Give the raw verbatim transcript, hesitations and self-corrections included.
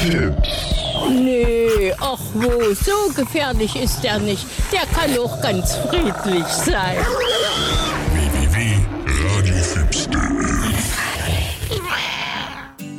Film. Nee, ach wo, so gefährlich ist er nicht. Der kann auch ganz friedlich sein.